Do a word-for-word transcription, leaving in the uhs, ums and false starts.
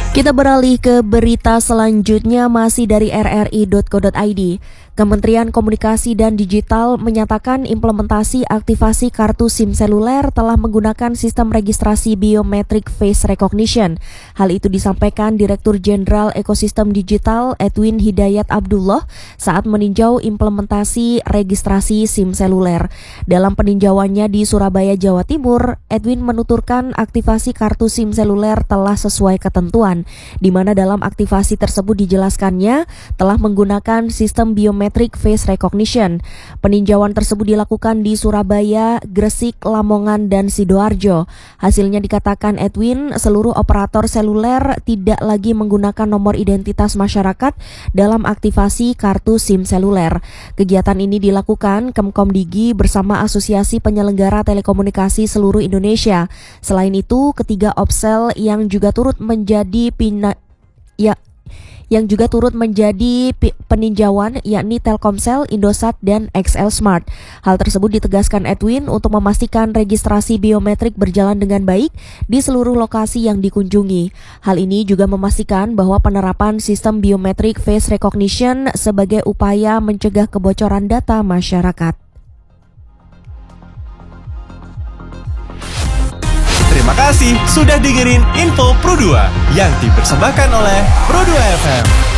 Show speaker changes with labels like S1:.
S1: Kita beralih ke berita selanjutnya masih dari r r i dot co dot i d. Kementerian Komunikasi dan Digital menyatakan implementasi aktivasi kartu SIM seluler telah menggunakan sistem registrasi biometric face recognition. Hal itu disampaikan Direktur Jenderal Ekosistem Digital Edwin Hidayat Abdullah saat meninjau implementasi registrasi SIM seluler. Dalam peninjauannya di Surabaya, Jawa Timur, Edwin menuturkan aktivasi kartu SIM seluler telah sesuai ketentuan, di mana dalam aktivasi tersebut dijelaskannya telah menggunakan sistem biometric face recognition. Peninjauan tersebut dilakukan di Surabaya, Gresik, Lamongan, dan Sidoarjo. Hasilnya dikatakan Edwin, seluruh operator seluler tidak lagi menggunakan nomor identitas masyarakat dalam aktivasi kartu SIM seluler. Kegiatan ini dilakukan Kemkomdigi bersama Asosiasi Penyelenggara Telekomunikasi Seluruh Indonesia. Selain itu, ketiga Opsel yang juga turut menjadi pina ya yang juga turut menjadi peninjauan yakni Telkomsel, Indosat, dan X L Smart. Hal tersebut ditegaskan Edwin untuk memastikan registrasi biometrik berjalan dengan baik di seluruh lokasi yang dikunjungi. Hal ini juga memastikan bahwa penerapan sistem biometrik face recognition sebagai upaya mencegah kebocoran data masyarakat.
S2: Terima kasih sudah dengerin Info Pro dua yang dipersembahkan oleh Pro dua F M.